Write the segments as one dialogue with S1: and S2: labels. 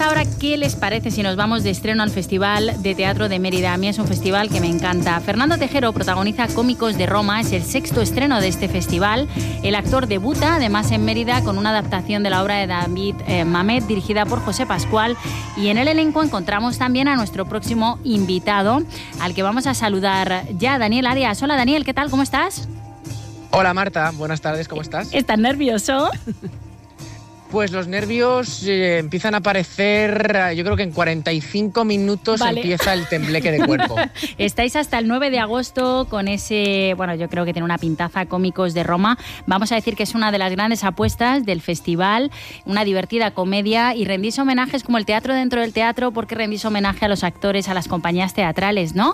S1: ahora qué les parece si nos vamos de estreno al Festival de Teatro de Mérida. A mí es un festival que me encanta. Fernando Tejero protagoniza Cómicos de Roma, es el 6º estreno de este festival. El actor debuta además en Mérida con una adaptación de la obra de David Mamet dirigida por José Pascual, y en el elenco encontramos también a nuestro próximo invitado, al que vamos a saludar ya, Daniel Arias. Hola Daniel, ¿qué tal? ¿Cómo estás?
S2: Hola Marta, buenas tardes, ¿cómo estás?
S1: ¿Estás nervioso?
S2: Pues los nervios empiezan a aparecer, yo creo que en 45 minutos empieza el tembleque de cuerpo.
S1: Estáis hasta el 9 de agosto con ese, bueno, yo creo que tiene una pintaza, Cómicos de Roma. Vamos a decir que es una de las grandes apuestas del festival, una divertida comedia, y rendís homenajes como el teatro dentro del teatro, porque rendís homenaje a los actores, a las compañías teatrales, ¿no?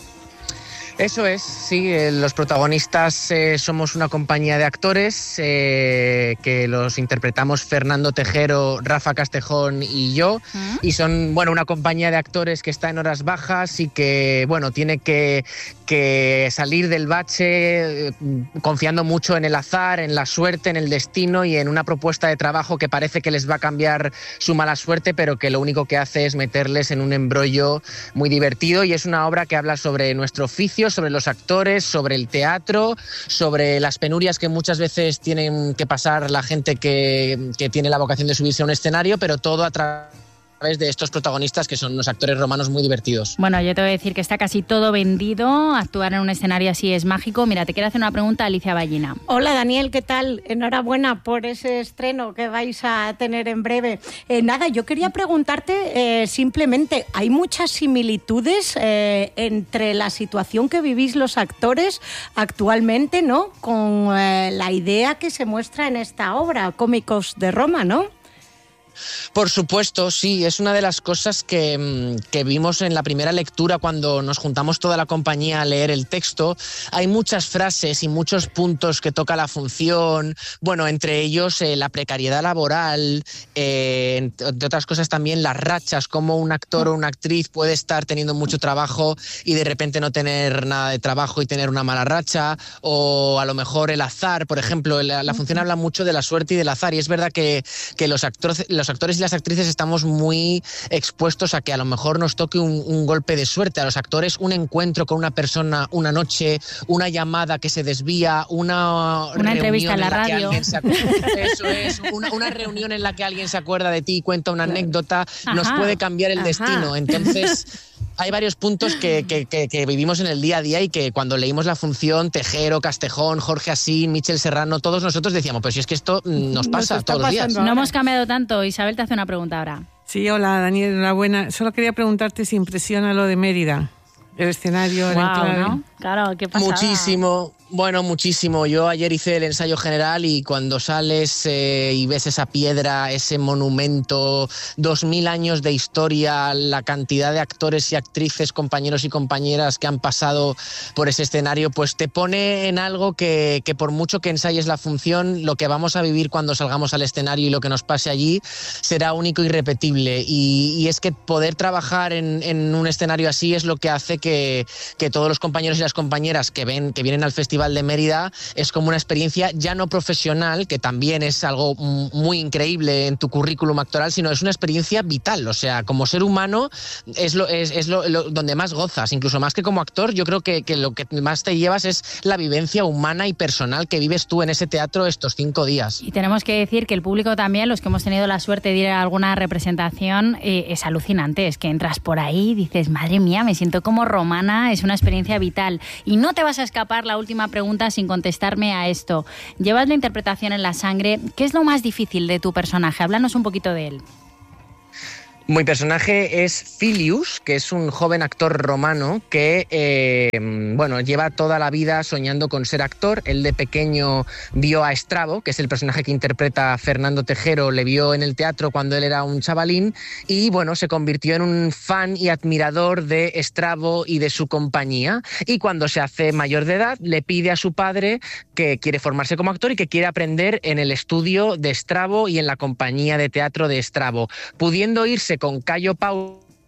S2: Eso es, sí, los protagonistas somos una compañía de actores que los interpretamos Fernando Tejero, Rafa Castejón y yo, y son, bueno, una compañía de actores que está en horas bajas y que, bueno, tiene que salir del bache confiando mucho en el azar, en la suerte, en el destino y en una propuesta de trabajo que parece que les va a cambiar su mala suerte, pero que lo único que hace es meterles en un embrollo muy divertido, y es una obra que habla sobre nuestro oficio, sobre los actores, sobre el teatro, sobre las penurias que muchas veces tienen que pasar la gente que tiene la vocación de subirse a un escenario, pero todo a través de estos protagonistas que son unos actores romanos muy divertidos.
S1: Bueno, yo te voy a decir que está casi todo vendido. Actuar en un escenario así es mágico. Mira, te quiero hacer una pregunta a Alicia Ballina.
S3: Hola Daniel, ¿qué tal? Enhorabuena por ese estreno que vais a tener en breve. Nada, yo quería preguntarte simplemente, ¿hay muchas similitudes entre la situación que vivís los actores actualmente, ¿no?, con la idea que se muestra en esta obra, Cómicos de Roma, ¿no?
S2: Por supuesto, sí, es una de las cosas que vimos en la primera lectura cuando nos juntamos toda la compañía a leer el texto. Hay muchas frases y muchos puntos que toca la función, bueno, entre ellos la precariedad laboral, entre otras cosas también las rachas, cómo un actor o una actriz puede estar teniendo mucho trabajo y de repente no tener nada de trabajo y tener una mala racha, o a lo mejor el azar, por ejemplo, la función habla mucho de la suerte y del azar, y es verdad que los actores y las actrices estamos muy expuestos a que a lo mejor nos toque un golpe de suerte. A los actores, un encuentro con una persona una noche, una llamada que se desvía, una
S1: entrevista en la radio.
S2: Eso es, una reunión en la que alguien se acuerda de ti y cuenta una anécdota, nos puede cambiar el destino. Entonces, hay varios puntos que vivimos en el día a día y que cuando leímos la función, Tejero, Castejón, Jorge Asín, Michel Serrano, todos nosotros decíamos, pues si es que esto nos pasa todos los días.
S1: No hemos cambiado tanto. Isabel te hace una pregunta ahora.
S4: Sí, hola Daniel, enhorabuena. Solo quería preguntarte si impresiona lo de Mérida, el escenario, el enclave.
S1: ¿No? Claro, qué pasada.
S2: Muchísimo. Bueno, muchísimo. Yo ayer hice el ensayo general y cuando sales y ves esa piedra, ese monumento, 2000 años de historia, la cantidad de actores y actrices, compañeros y compañeras que han pasado por ese escenario, pues te pone en algo que por mucho que ensayes la función, lo que vamos a vivir cuando salgamos al escenario y lo que nos pase allí será único y irrepetible. Y es que poder trabajar en un escenario así es lo que hace que todos los compañeros y las compañeras que vienen al Festival de Mérida es como una experiencia ya no profesional, que también es algo muy increíble en tu currículum actoral, sino es una experiencia vital. O sea, como ser humano es donde más gozas, incluso más que como actor. Yo creo que lo que más te llevas es la vivencia humana y personal que vives tú en ese teatro estos 5 días.
S1: Y tenemos que decir que el público también, los que hemos tenido la suerte de ir a alguna representación, es alucinante. Es que entras por ahí y dices, madre mía, me siento como romana, es una experiencia vital. Y no te vas a escapar la última pregunta sin contestarme a esto. Llevas la interpretación en la sangre. ¿Qué es lo más difícil de tu personaje? Háblanos un poquito de él.
S2: Mi personaje es Filius, que es un joven actor romano que lleva toda la vida soñando con ser actor. Él de pequeño vio a Estrabo, que es el personaje que interpreta Fernando Tejero, le vio en el teatro cuando él era un chavalín y se convirtió en un fan y admirador de Estrabo y de su compañía. Y cuando se hace mayor de edad, le pide a su padre que quiere formarse como actor y que quiere aprender en el estudio de Estrabo y en la compañía de teatro de Estrabo, pudiendo irse con Cayo Paulo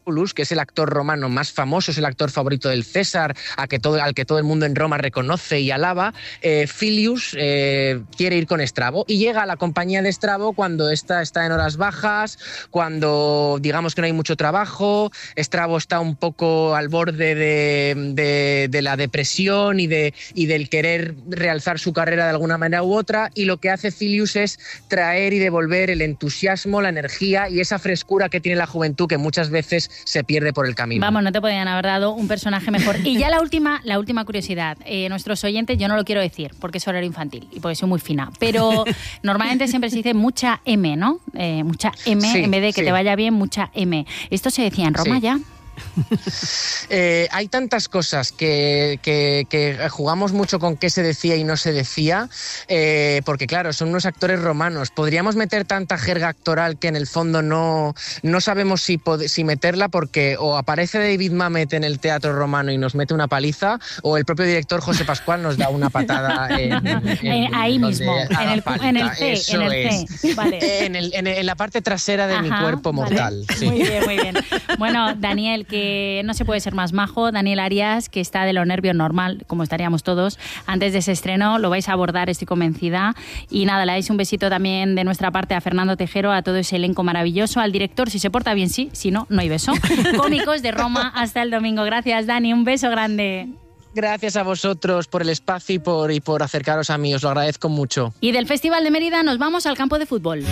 S2: que es el actor romano más famoso, es el actor favorito del César, al que todo el mundo en Roma reconoce y alaba, Filius quiere ir con Estrabo y llega a la compañía de Estrabo cuando ésta está en horas bajas, cuando digamos que no hay mucho trabajo, Estrabo está un poco al borde de la depresión y del querer realzar su carrera de alguna manera u otra, y lo que hace Filius es traer y devolver el entusiasmo, la energía y esa frescura que tiene la juventud que muchas veces se pierde por el camino.
S1: Vamos, no te podían haber dado un personaje mejor. Y ya la última curiosidad. Nuestros oyentes, yo no lo quiero decir porque es horario infantil y porque soy muy fina, pero normalmente siempre se dice mucha M, ¿no? Mucha M, sí, en vez de que te vaya bien, mucha M. ¿Esto se decía en Roma ya?
S2: Hay tantas cosas que jugamos mucho con qué se decía y no se decía, porque claro, son unos actores romanos. Podríamos meter tanta jerga actoral que en el fondo no sabemos si meterla, porque o aparece David Mamet en el teatro romano y nos mete una paliza, o el propio director José Pascual nos da una patada
S1: ahí mismo, en el C. Vale.
S2: En la parte trasera de mi cuerpo mortal.
S1: Vale.
S2: Sí.
S1: Muy bien. Bueno, Daniel, que no se puede ser más majo, Daniel Arias, que está de los nervios normal, como estaríamos todos, antes de ese estreno, lo vais a abordar, estoy convencida. Y nada, le dais un besito también de nuestra parte a Fernando Tejero, a todo ese elenco maravilloso, al director, si se porta bien sí, si no, no hay beso. Cómicos de Roma, hasta el domingo. Gracias, Dani, un beso grande.
S2: Gracias a vosotros por el espacio y por acercaros a mí, os lo agradezco mucho.
S1: Y del Festival de Mérida nos vamos al campo de fútbol.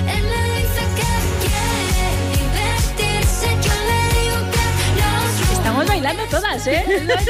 S1: Estamos bailando todas, ¿eh?
S5: No le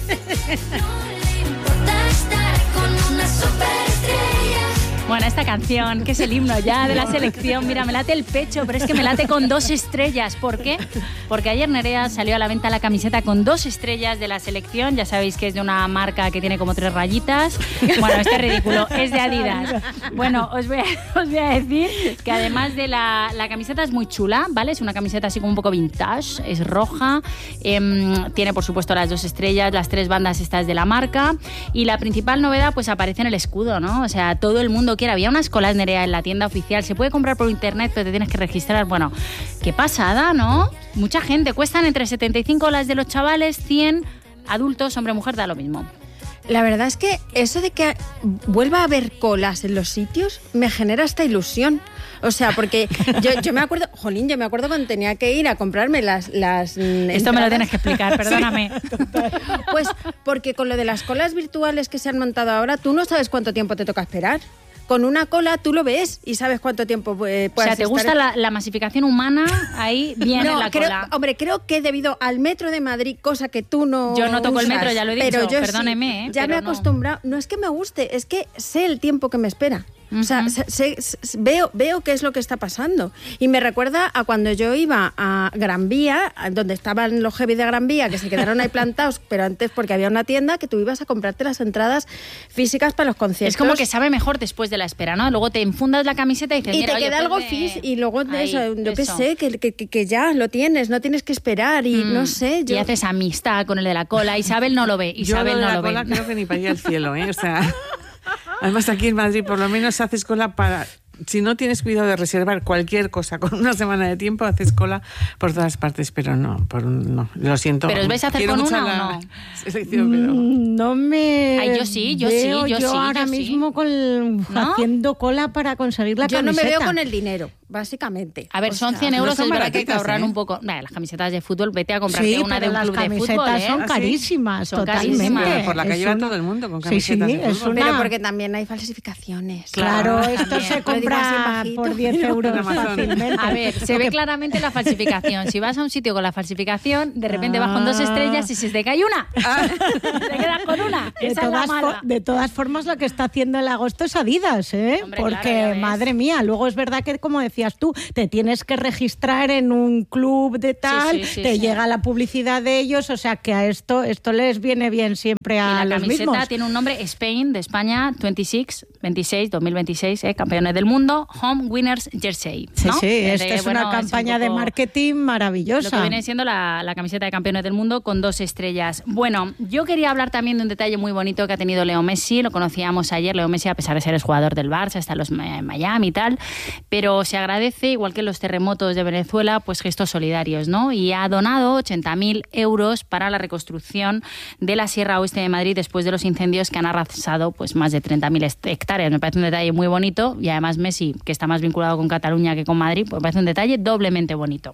S5: importa estar con una superestrella.
S1: Bueno, esta canción, que es el himno ya de la selección, mira, me late el pecho, pero es que me late con 2 estrellas. ¿Por qué? Porque ayer Nerea salió a la venta la camiseta con 2 estrellas de la selección. Ya sabéis que es de una marca que tiene como 3 rayitas. Bueno, este es ridículo, es de Adidas. Bueno, os voy a decir que además de la camiseta es muy chula, ¿vale? Es una camiseta así como un poco vintage, es roja, tiene por supuesto las 2 estrellas, las 3 bandas estas de la marca, y la principal novedad pues aparece en el escudo, ¿no? O sea, todo el mundo quiere. Había unas colas, Nerea, en la tienda oficial, se puede comprar por internet, pero te tienes que registrar. Bueno, qué pasada, ¿no? Mucha gente, cuestan entre 75 las de los chavales, 100 adultos, hombre, mujer, da lo mismo.
S6: La verdad es que eso de que vuelva a haber colas en los sitios me genera esta ilusión. O sea, porque yo me acuerdo, jolín, yo me acuerdo cuando tenía que ir a comprarme las
S1: Esto
S6: entradas.
S1: me lo tienes que explicar, perdóname.
S6: Sí, pues porque con lo de las colas virtuales que se han montado ahora, tú no sabes cuánto tiempo te toca esperar. Con una cola tú lo ves y sabes cuánto tiempo puedes estar.
S1: O sea, ¿te gusta la masificación humana ahí bien en la cola?
S6: Hombre, creo que debido al metro de Madrid, cosa que tú no
S1: Yo no toco el metro, ya lo he dicho,
S6: pero yo
S1: perdóneme.
S6: Sí, ya me he acostumbrado. No es que me guste, es que sé el tiempo que me espera. O sea, veo qué es lo que está pasando. Y me recuerda a cuando yo iba a Gran Vía, donde estaban los heavy de Gran Vía, que se quedaron ahí plantados, pero antes porque había una tienda que tú ibas a comprarte las entradas físicas para los conciertos.
S1: Es como que sabe mejor después de la espera, ¿no? Luego te enfundas la camiseta y dices,
S6: y
S1: mira,
S6: te queda algo físico, y luego de
S1: ahí,
S6: eso, yo qué sé, que ya lo tienes, no tienes que esperar, y no sé.
S1: Y haces amistad con el de la cola. Isabel no lo ve, Isabel
S4: yo
S1: no
S4: de la
S1: lo
S4: cola
S1: ve.
S4: creo que ni para ir al cielo, ¿eh? O sea, además aquí en Madrid por lo menos haces cola para... Si no tienes cuidado de reservar cualquier cosa con una semana de tiempo, haces cola por todas partes, pero no, lo siento.
S1: ¿Pero os vais a hacer
S4: Quiero
S1: con
S4: mucho
S1: una o
S4: la
S1: no?
S4: selección, pero...
S3: No me...
S1: Ay, yo sí.
S3: ahora mismo haciendo cola para conseguir la
S6: Yo
S3: camiseta.
S6: no me veo con el dinero, básicamente.
S1: A ver, son 100
S4: no
S1: euros,
S4: son
S1: es verdad que hay que
S4: baratitas,
S1: ahorrar
S4: ¿eh?
S1: un poco. Vale, las camisetas de fútbol, vete a comprarte
S3: Sí,
S1: una de
S3: pero
S1: un
S3: las
S1: club de
S3: camisetas
S1: fútbol, ¿eh?
S3: son
S4: ¿Ah, sí?
S3: carísimas,
S1: Son
S3: totalmente.
S1: carísimas.
S4: Por la calle va todo el mundo con camisetas de
S3: es
S4: fútbol.
S6: Pero
S3: una...
S6: porque también hay falsificaciones.
S3: Claro,
S1: Claro,
S3: esto
S1: también.
S3: se compra por 10 euros
S4: En Amazon.
S3: fácilmente.
S1: A ver, se ve claramente la falsificación. Si vas a un sitio con la falsificación, de repente vas con 2 estrellas y se te cae una. Te quedas con una. Esa es la mala.
S3: De todas formas, lo que está haciendo el agosto es Adidas, ¿eh?
S1: Hombre,
S3: porque,
S1: claro, ya ves.
S3: madre mía, luego es verdad que, como decías tú, te tienes que registrar en un club de tal,
S1: sí,
S3: te
S1: sí.
S3: llega la publicidad de ellos, o sea que a esto les viene bien siempre
S1: Y
S3: a
S1: la
S3: los
S1: camiseta
S3: mismos.
S1: tiene un nombre, Spain, de España, 26, 2026, campeones del mundo. mundo, Home Winners Jersey, ¿no?
S3: Sí, esta es una campaña de marketing maravillosa.
S1: Lo que viene siendo la camiseta de campeones del mundo con 2 estrellas. Bueno, yo quería hablar también de un detalle muy bonito que ha tenido Leo Messi. Lo conocíamos ayer. Leo Messi, a pesar de ser el jugador del Barça, está en Miami y tal, pero se agradece, igual que los terremotos de Venezuela, pues gestos solidarios, ¿no? Y ha donado 80.000 euros para la reconstrucción de la Sierra Oeste de Madrid después de los incendios que han arrasado pues más de 30.000 hectáreas. Me parece un detalle muy bonito y además Messi, que está más vinculado con Cataluña que con Madrid, pues me parece un detalle doblemente bonito.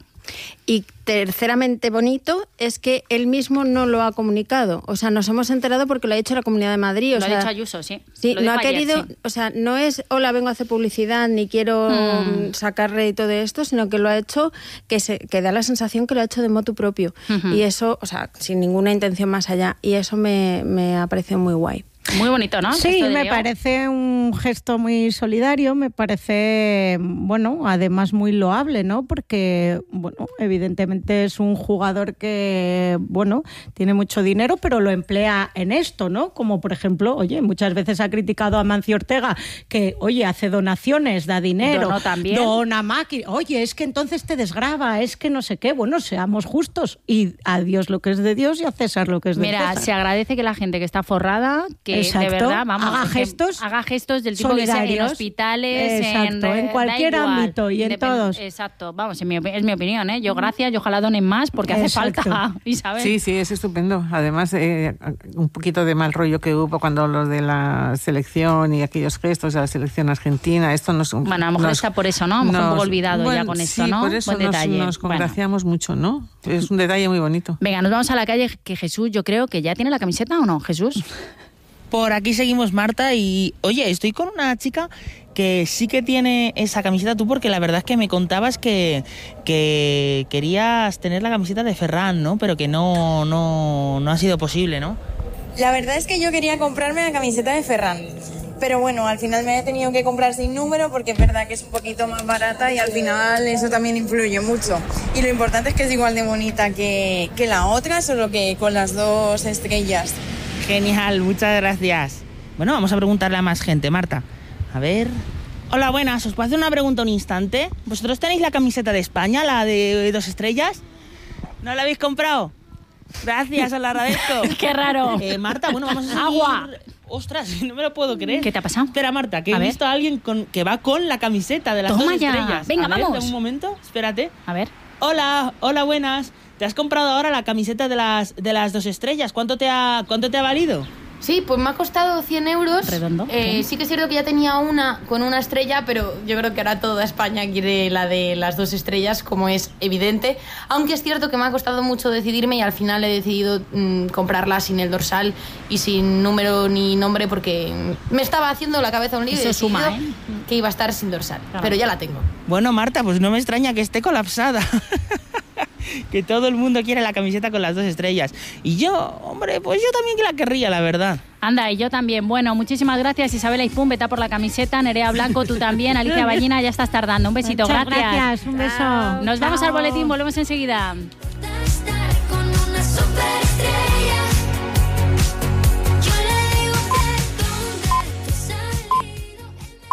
S6: Y terceramente bonito es que él mismo no lo ha comunicado. O sea, nos hemos enterado porque lo ha dicho la Comunidad de Madrid.
S1: Lo ha dicho Ayuso, sí.
S6: Sí, no ha
S1: ayer,
S6: querido,
S1: sí.
S6: O sea, no es hola, vengo a hacer publicidad ni quiero sacar rédito de esto, sino que lo ha hecho, que da la sensación que lo ha hecho de motu propio. Y eso, o sea, sin ninguna intención más allá. Y eso me ha parecido muy guay.
S1: Muy bonito, ¿no?
S3: Sí, me parece un gesto muy solidario, me parece, bueno, además muy loable, ¿no? Porque, bueno, evidentemente es un jugador que, bueno, tiene mucho dinero, pero lo emplea en esto, ¿no? Como, por ejemplo, oye, muchas veces ha criticado a Mancio Ortega que, oye, hace donaciones, da dinero,
S1: Donó también.
S3: dona máquina, oye, es que entonces te desgrava, es que no sé qué, bueno, seamos justos y a Dios lo que es de Dios y a César lo que es de César.
S1: Mira, se agradece que la gente que está forrada, que
S3: Exacto.
S1: de verdad, vamos,
S3: haga gestos
S1: del tipo que sea en
S3: solidarios.
S1: hospitales,
S3: Exacto, en cualquier
S1: da igual,
S3: ámbito y en todos.
S1: Exacto, vamos, es mi opinión, ¿eh? Yo gracias, yo ojalá donen más porque hace
S3: Exacto.
S1: falta, Isabel.
S4: Sí, es estupendo. Además, un poquito de mal rollo que hubo cuando los de la selección y aquellos gestos de la selección argentina, esto nos...
S1: Bueno, a lo mejor está por eso, ¿no? A lo mejor un poco olvidado ya con esto,
S4: sí,
S1: ¿no?
S4: Por eso
S1: Buen detalle.
S4: nos congraciamos mucho, ¿no? Es un detalle muy bonito.
S1: Venga, nos vamos a la calle, que Jesús, yo creo que ya tiene la camiseta, ¿o no, Jesús?
S7: Por aquí seguimos, Marta, y oye, estoy con una chica que sí que tiene esa camiseta, tú, porque la verdad es que me contabas que querías tener la camiseta de Ferran, ¿no? Pero que no ha sido posible, ¿no?
S8: La verdad es que yo quería comprarme la camiseta de Ferran, pero bueno, al final me he tenido que comprar sin número porque es verdad que es un poquito más barata y al final eso también influye mucho. Y lo importante es que es igual de bonita que la otra, solo que con las 2 estrellas.
S7: Genial, muchas gracias. Bueno, vamos a preguntarle a más gente, Marta. A ver... Hola, buenas, ¿os puedo hacer una pregunta un instante? ¿Vosotros tenéis la camiseta de España, la de 2 estrellas? ¿No la habéis comprado? Gracias, os la agradezco.
S1: Qué raro.
S7: Marta, bueno, vamos a seguir...
S1: ¡Agua!
S7: Ostras, no me lo puedo creer.
S1: ¿Qué te ha pasado?
S7: Espera, Marta, que
S1: A
S7: he
S1: ver.
S7: visto a alguien que va con la camiseta de las
S1: Toma
S7: 2
S1: ya.
S7: estrellas.
S1: Venga,
S7: a ver,
S1: vamos.
S7: Un momento, espérate.
S1: A ver.
S7: Hola, buenas. ¿Te has comprado ahora la camiseta de las 2 estrellas? ¿Cuánto te ha valido?
S9: Sí, pues me ha costado 100 euros.
S1: Redondo.
S9: Sí que es cierto que ya tenía una con 1 estrella, pero yo creo que ahora toda España quiere la de las 2 estrellas, como es evidente. Aunque es cierto que me ha costado mucho decidirme y al final he decidido comprarla sin el dorsal y sin número ni nombre porque me estaba haciendo la cabeza un lío.
S1: Eso
S9: y he
S1: suma,
S9: decidido que iba a estar sin dorsal, pero ya la tengo.
S7: Bueno, Marta, pues no me extraña que esté colapsada. Que todo el mundo quiere la camiseta con las 2 estrellas. Y yo, hombre, pues yo también la querría, la verdad.
S1: Anda, y yo también. Bueno, muchísimas gracias, Isabel Aizpún, vete a por la camiseta. Nerea Blanco, tú también. Alicia Ballina, ya estás tardando. Un besito,
S3: Muchas
S1: gracias.
S3: gracias, un beso.
S1: Nos vamos
S3: Chao.
S1: al boletín, volvemos enseguida.
S5: Estar con una superestrella. Yo le digo que donde te has salido.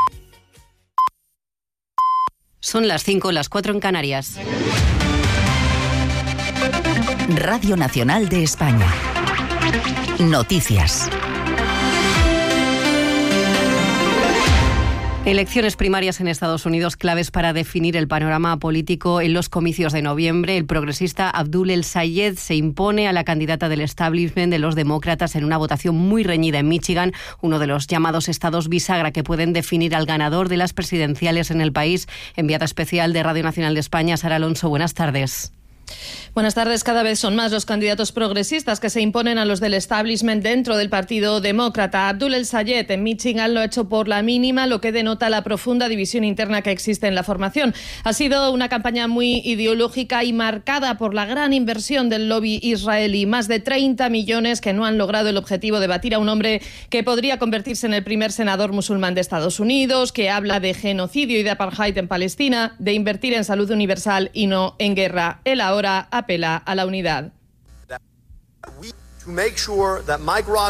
S10: Son las 5, las 4 en Canarias.
S11: Radio Nacional de España. Noticias.
S10: Elecciones primarias en Estados Unidos claves para definir el panorama político en los comicios de noviembre. El progresista Abdul El Sayed se impone a la candidata del establishment de los demócratas en una votación muy reñida en Michigan, uno de los llamados estados bisagra que pueden definir al ganador de las presidenciales en el país. Enviada especial de Radio Nacional de España, Sara Alonso, buenas tardes.
S12: Buenas tardes. Cada vez son más los candidatos progresistas que se imponen a los del establishment dentro del Partido Demócrata. Abdul El Sayed en Michigan lo ha hecho por la mínima, lo que denota la profunda división interna que existe en la formación. Ha sido una campaña muy ideológica y marcada por la gran inversión del lobby israelí. Más de 30 millones que no han logrado el objetivo de batir a un hombre que podría convertirse en el primer senador musulmán de Estados Unidos, que habla de genocidio y de apartheid en Palestina, de invertir en salud universal y no en guerra. Él ahora apela a la unidad.